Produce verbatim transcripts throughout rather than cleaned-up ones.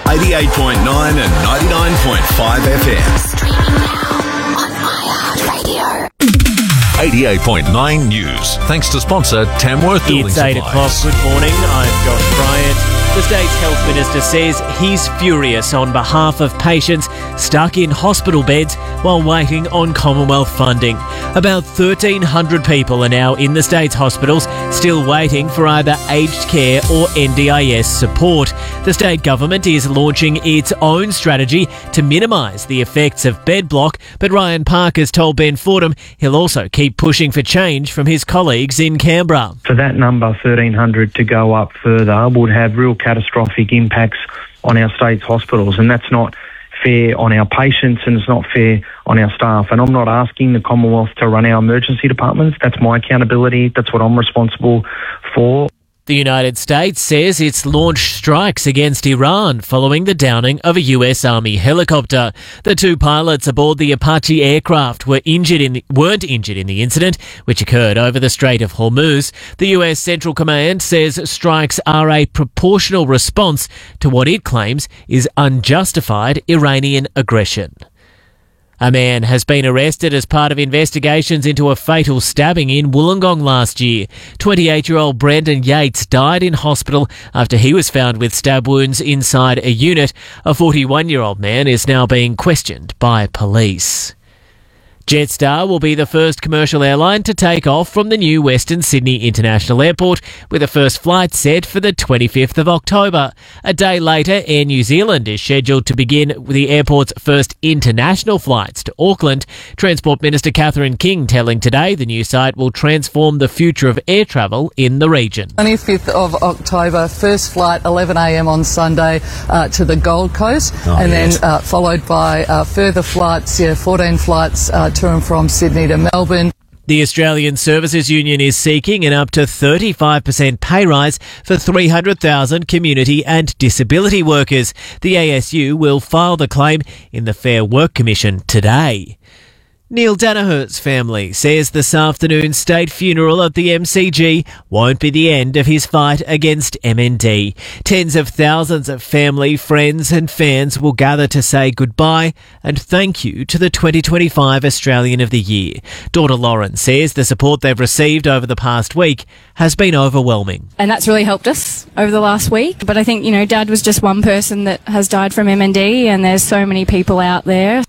eighty-eight point nine and ninety-nine point five F M. Streaming now on iHeartRadio. eighty-eight point nine News. Thanks to sponsor Tamworth Building It's Supplies. eight o'clock. Good morning. I'm Josh Bryant. The state's health minister says he's furious on behalf of patients stuck in hospital beds while waiting on Commonwealth funding. About thirteen hundred people are now in the state's hospitals, still waiting for either aged care or N D I S support. The state government is launching its own strategy to minimise the effects of bed block, but Ryan Park has told Ben Fordham he'll also keep pushing for change from his colleagues in Canberra. For that number, thirteen hundred, to go up further would have real catastrophic impacts on our state's hospitals, and that's not fair on our patients and it's not fair on our staff. And I'm not asking the Commonwealth to run our emergency departments. That's my accountability. That's what I'm responsible for. The United States says it's launched strikes against Iran following the downing of a U S Army helicopter. The two pilots aboard the Apache aircraft were injured in the, weren't injured in the incident, which occurred over the Strait of Hormuz. The U S Central Command says strikes are a proportional response to what it claims is unjustified Iranian aggression. A man has been arrested as part of investigations into a fatal stabbing in Wollongong last year. twenty-eight-year-old Brandon Yates died in hospital after he was found with stab wounds inside a unit. A forty-one-year-old man is now being questioned by police. Jetstar will be the first commercial airline to take off from the new Western Sydney International Airport, with the first flight set for the twenty-fifth of October. A day later, Air New Zealand is scheduled to begin the airport's first international flights to Auckland. Transport Minister Catherine King telling Today the new site will transform the future of air travel in the region. twenty-fifth of October, first flight eleven a m on Sunday uh, to the Gold Coast, oh, and yes. then uh, followed by uh, further flights, yeah, fourteen flights uh, to and from Sydney to Melbourne. The Australian Services Union is seeking an up to thirty-five percent pay rise for three hundred thousand community and disability workers. The A S U will file the claim in the Fair Work Commission today. Neil Danaher's family says this afternoon's state funeral at the M C G won't be the end of his fight against M N D. Tens of thousands of family, friends and fans will gather to say goodbye and thank you to the twenty twenty-five Australian of the Year. Daughter Lauren says the support they've received over the past week has been overwhelming. And that's really helped us over the last week. But I think, you know, Dad was just one person that has died from M N D, and there's so many people out there.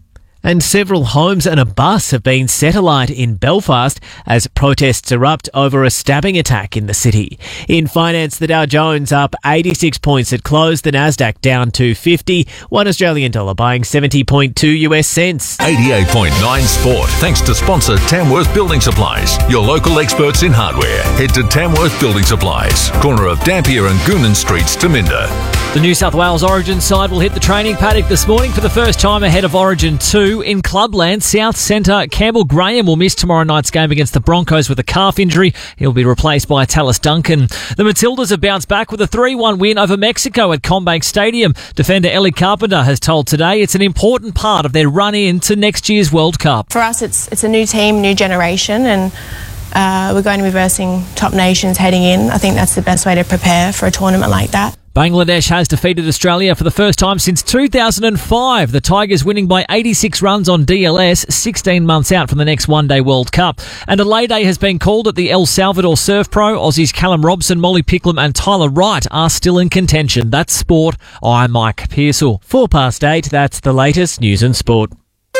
And several homes and a bus have been set alight in Belfast as protests erupt over a stabbing attack in the city. In finance, the Dow Jones up eighty-six points at close, the Nasdaq down two fifty, one Australian dollar buying seventy point two US cents. eighty-eight point nine Sport. Thanks to sponsor Tamworth Building Supplies, your local experts in hardware. Head to Tamworth Building Supplies, corner of Dampier and Goonan Streets to Minder. The New South Wales Origin side will hit the training paddock this morning for the first time ahead of Origin two. In Clubland, South Centre, Campbell Graham will miss tomorrow night's game against the Broncos with a calf injury. He'll be replaced by Tallis Duncan. The Matildas have bounced back with a three one win over Mexico at Combank Stadium. Defender Ellie Carpenter has told Today it's an important part of their run into next year's World Cup. For us, it's it's a new team, new generation, and uh, we're going to be versing top nations heading in. I think that's the best way to prepare for a tournament like that. Bangladesh has defeated Australia for the first time since two thousand five. The Tigers winning by eighty-six runs on D L S, sixteen months out from the next one-day World Cup. And a lay day has been called at the El Salvador Surf Pro. Aussies Callum Robson, Molly Picklum and Tyler Wright are still in contention. That's sport. I'm Mike Pearsall. Four past eight, that's the latest news and sport.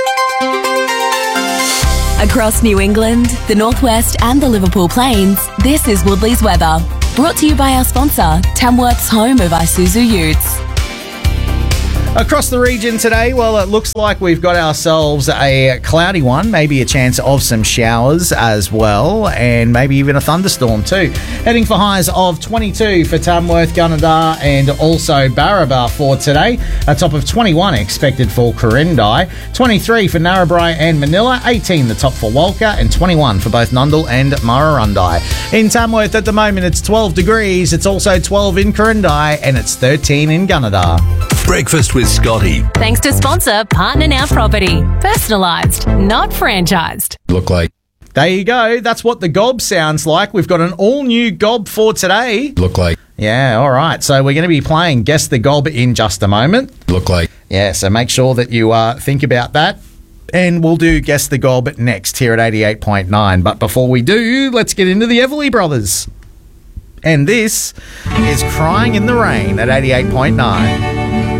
Across New England, the Northwest and the Liverpool Plains, this is Woodley's weather. Brought to you by our sponsor, Tamworth's home of Isuzu Utes. Across the region today, well, it looks like we've got ourselves a cloudy one, maybe a chance of some showers as well, and maybe even a thunderstorm too. Heading for highs of twenty-two for Tamworth, Gunnedah and also Barraba for today. A top of twenty-one expected for Corindai, twenty-three for Narrabri and Manila, eighteen the top for Walker, and twenty-one for both Nundle and Murrurundi. In Tamworth at the moment, it's twelve degrees. It's also twelve in Corindai, and it's thirteen in Gunnedah. Breakfast with Scotty. Thanks to sponsor Partner Now Property. Personalised, not franchised. Look like. There you go. That's what the gob sounds like. We've got an all-new gob for today. Look like. Yeah, all right. So we're going to be playing Guess the Gob in just a moment. Look like. Yeah, so make sure that you uh, think about that. And we'll do Guess the Gob next here at eighty-eight point nine. But before we do, let's get into the Everly Brothers. And this is Crying in the Rain at eighty-eight point nine.